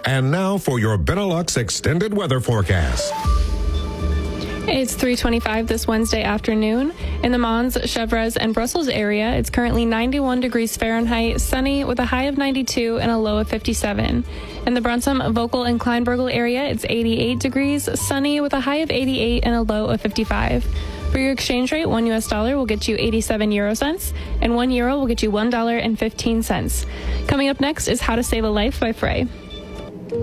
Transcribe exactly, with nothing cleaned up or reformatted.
And now for your Benelux extended weather forecast. It's three twenty-five this Wednesday afternoon. In the Mons, Chevres, and Brussels area, it's currently ninety-one degrees Fahrenheit, sunny with a high of ninety-two and a low of fifty-seven. In the Brunsum, Vocal, and Kleinbergel area, it's eighty-eight degrees, sunny with a high of eighty-eight and a low of fifty-five. For your exchange rate, one U S dollar will get you eighty-seven euro cents, and one euro will get you one dollar and fifteen cents. Coming up next is How to Save a Life by Frey.